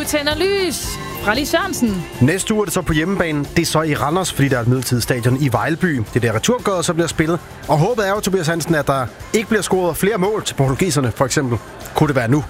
tænder lys fra Lis Sørensen. Næste uge er det så på hjemmebane. Det er så i Randers, fordi der er et midlertidigt stadion i Vejlby. Det er der returgøret, så bliver spillet. Og håbet er jo, Tobias Hansen, at der ikke bliver scoret flere mål til portugiserne, for eksempel. Kunne det være nu?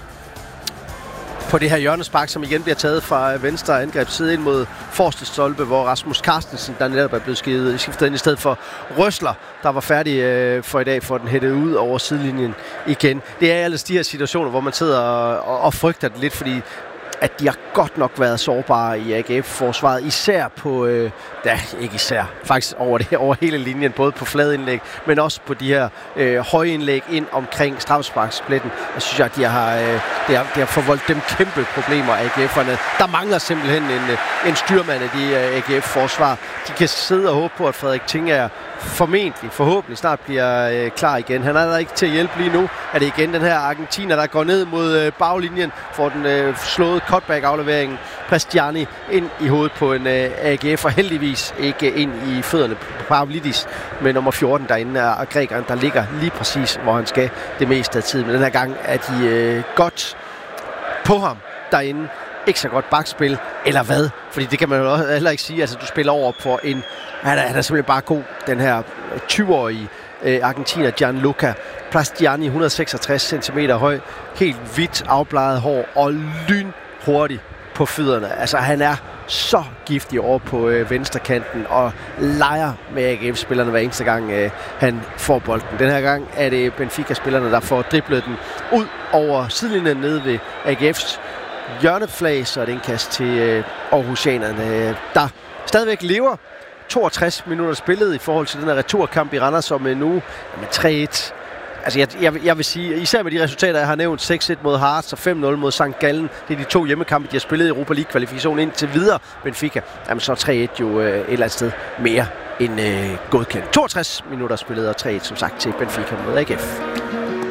På det her hjørnespark, som igen bliver taget fra venstre angrebsside ind mod forreste stolpe, hvor Rasmus Carstensen, der netop er blevet skiftet ind i stedet for Røsler, der var færdig for i dag, for den hættet ud over sidelinjen igen. Det er alle de her situationer, hvor man sidder og frygter det lidt, fordi at de har godt nok været sårbare i AGF-forsvaret, især på, ikke især, faktisk over hele linjen, både på fladindlæg, men også på de her højindlæg ind omkring straffesparkspletten. Jeg synes, at det har forvoldt dem kæmpe problemer, AGF'erne. Der mangler simpelthen en styrmand af de AGF-forsvar. De kan sidde og håbe på, at Frederik Tingager forhåbentlig snart bliver klar igen. Han er der ikke til at hjælpe lige nu. Er det igen den her argentiner, der går ned mod baglinjen, får den slået cutback-afleveringen. Prestiani ind i hovedet på en AGF, og heldigvis ikke ind i fødderne på Pavlidis med nummer 14 derinde, og grækeren, der ligger lige præcis, hvor han skal det meste af tiden. Men den her gang er de godt på ham derinde. Ikke så godt bakspil, eller hvad? Fordi det kan man jo heller ikke sige. Altså, du spiller over på en... Han er simpelthen bare god, den her 20-årige argentiner Gianluca Prestiani, 166 cm høj, helt hvidt afbleget hår og lynhurtig på fødderne. Altså, han er så giftig over på venstrekanten og leger med AGF-spillerne hver eneste gang han får bolden. Den her gang er det Benfica-spillerne, der får driblet den ud over sidelinjen nede ved AGF's hjørneflag, så er det en kast til Aarhusianerne, der stadigvæk lever. 62 minutter spillet i forhold til den her returkamp i Randers om en uge. Med 3-1. Altså jeg vil sige, især med de resultater, jeg har nævnt, 6-1 mod Hearts og 5-0 mod St. Gallen. Det er de 2 hjemmekampe, de har spillet i Europa League-kvalifikation indtil videre. Benfica, jamen så 3-1 jo et eller andet sted mere end godkendt. 62 minutter spillet og 3-1 som sagt til Benfica mod AGF.